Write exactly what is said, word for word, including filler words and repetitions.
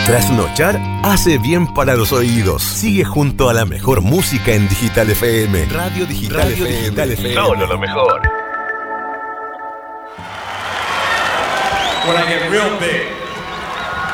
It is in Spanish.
Trasnochar hace bien para los oídos. Sigue junto a la mejor música en Digital F M. Radio Digital, Radio F M. Digital F M. Solo lo mejor. When I get real big.